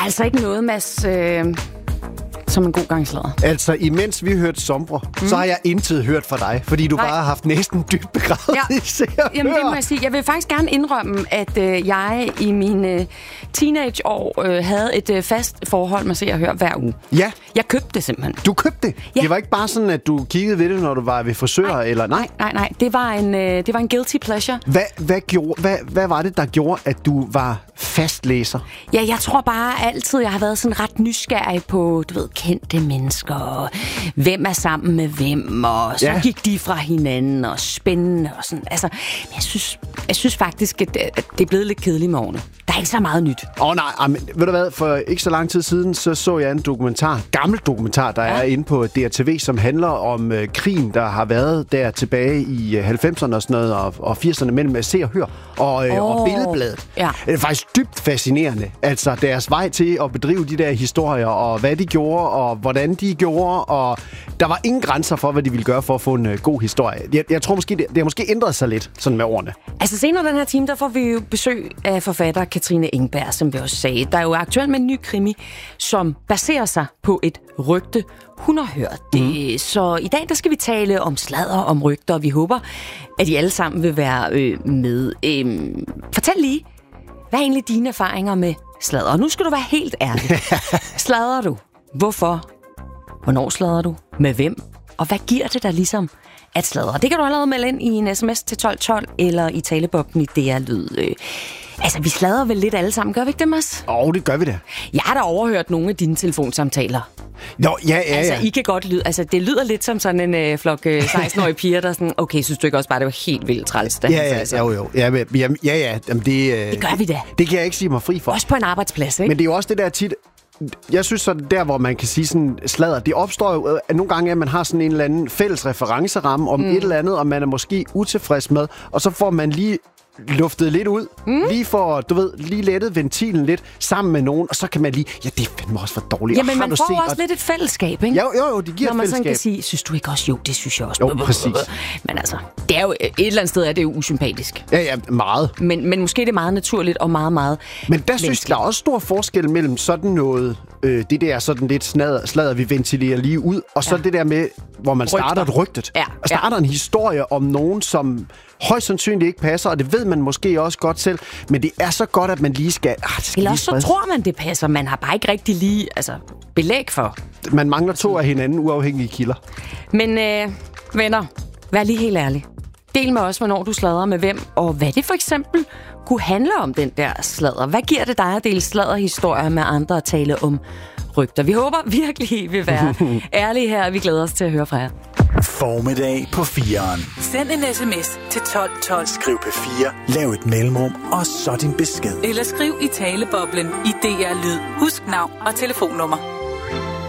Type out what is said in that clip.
altså ikke noget, Mads, som en god gang sladder. Altså, imens vi hørte Sombre, så har jeg intet hørt fra dig, fordi du bare har haft næsten dybt begravet i Se og Jamen, det må Hør. jeg sige. Jeg vil faktisk gerne indrømme, at jeg i mine teenageår havde et fast forhold med Se og Hør hver uge. Ja. Jeg købte det simpelthen. Du købte det? Ja. Det var ikke bare sådan, at du kiggede ved det, når du var ved frisør, eller nej? Nej. Det var en guilty pleasure. Hvad var det, der gjorde, at du var fastlæser? Ja, jeg tror bare altid, jeg har været sådan ret nysgerrig på, du ved, kendte mennesker, og hvem er sammen med hvem, og så gik de fra hinanden, og spændende, og sådan. Altså, jeg synes faktisk, at det er blevet lidt kedeligt med årene. Der er ikke så meget nyt. Nej, men ved du hvad, for ikke så lang tid siden, så jeg en gammel dokumentar, der er inde på DRTV, som handler om krigen, der har været der tilbage i 90'erne og sådan noget, og 80'erne mellem Se og Hør og Billedbladet. Ja. Det er faktisk dybt fascinerende, altså deres vej til at bedrive de der historier, og hvad de gjorde, og hvordan de gjorde, og der var ingen grænser for, hvad de ville gøre for at få en god historie. Jeg tror måske, det har måske ændret sig lidt sådan med årene. Altså senere den her time, der får vi jo besøg af forfatter Katrine Engberg, som vi også sagde. Der er jo aktuelt med en ny krimi, som baserer sig på et rygte, hun har hørt det. Så i dag, der skal vi tale om sladder, om rygter, og vi håber, at I alle sammen vil være med. Fortæl lige, hvad er egentlig dine erfaringer med sladder? Og nu skal du være helt ærlig. Sladder du? Hvorfor? Hvornår sladder du? Med hvem? Og hvad giver det dig ligesom at sladre? Det kan du allerede melde ind i en sms til 1212 eller i talebobben i DR Lyd. Altså, vi sladrer vel lidt alle sammen, gør vi ikke det, Mads? Det gør vi da. Jeg har da overhørt nogle af dine telefonsamtaler. Nå, ja. Altså, I kan godt lyde... Altså, det lyder lidt som sådan en flok 16-årige piger, der sådan... Okay, synes du ikke også bare, det var helt vildt træls? Jo. Jamen, det gør vi da. Det kan jeg ikke sige mig fri for. Også på en arbejdsplads, ikke? Men det er jo også det der tit... Jeg synes så, der hvor man kan sige sådan sladder, det opstår jo nogle gange, at man har sådan en eller anden fælles referenceramme om et eller andet, og man er måske utilfreds med, og så får man lige luftet lidt ud, lige for, du ved, lige lettet ventilen lidt sammen med nogen, og så kan man lige, det er fandme også for dårligt. Jamen, man får også lidt et fællesskab, ikke? Jo, det giver et fællesskab. Når man sådan kan sige, synes du ikke også? Jo, det synes jeg også. Jo, præcis. Men altså, det er jo et eller andet sted, er det jo usympatisk. Ja, meget. Men måske er det meget naturligt og meget, meget Men der synes jeg, der er også stor forskel mellem sådan noget, det der sådan lidt sladder, vi ventilerer lige ud, og så det der med, hvor man starter et rygtet. Ja. Og starter en historie om nogen, som højst sandsynligt ikke passer, og det ved man måske også godt selv, men det er så godt, at man lige skal... Eller også så tror man, det passer. Man har bare ikke rigtig lige belæg for. Man mangler 2 af hinanden uafhængige kilder. Men venner, vær lige helt ærlig. Del med os, hvornår du sladrer med hvem, og hvad det for eksempel kunne handle om den der sladder. Hvad giver det dig at dele sladderhistorier med andre og tale om rygter? Vi håber virkelig, I vil være ærlige her, og vi glæder os til at høre fra jer. Formiddag på 4'eren. Send en sms til 1212. Skriv P4, lav et mellemrum, og så din besked. Eller skriv i taleboblen i DR Lyd. Husk navn og telefonnummer.